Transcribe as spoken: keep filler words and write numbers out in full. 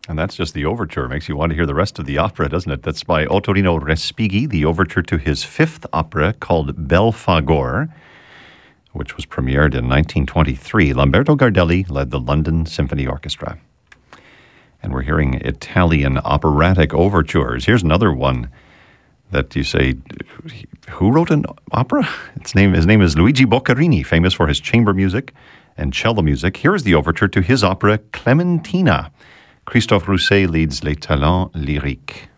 And that's just the overture. Makes you want to hear the rest of the opera, doesn't it? That's by Ottorino Respighi, the overture to his fifth opera called Belphegor, which was premiered in nineteen twenty-three. Lamberto Gardelli led the London Symphony Orchestra. And we're hearing Italian operatic overtures. Here's another one that you say, who wrote an opera? Its name, his name is Luigi Boccherini, famous for his chamber music and cello music. Here is the overture to his opera Clementina. Christophe Rousset leads Les Talents Lyriques.